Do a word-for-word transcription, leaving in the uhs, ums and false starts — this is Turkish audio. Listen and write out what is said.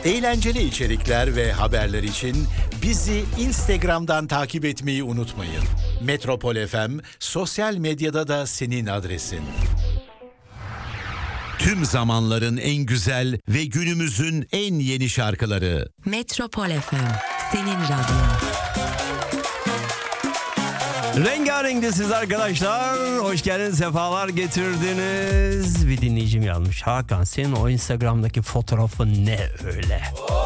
Eğlenceli içerikler ve haberler için bizi Instagram'dan takip etmeyi unutmayın. Metropol F M sosyal medyada da senin adresin. Tüm zamanların en güzel ve günümüzün en yeni şarkıları. Metropol F M, senin radyon. Rengarenktesiniz arkadaşlar. Hoş geldiniz, sefalar getirdiniz. Bir dinleyicim yazmış. Hakan, senin o Instagram'daki fotoğrafın ne öyle?